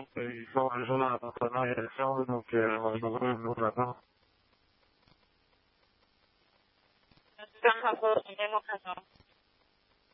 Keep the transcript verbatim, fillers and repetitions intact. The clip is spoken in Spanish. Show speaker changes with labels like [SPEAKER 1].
[SPEAKER 1] y sobre eso la persona y eso no quiere nosotros nunca, ¿no?
[SPEAKER 2] Estamos a todos, tenemos razón.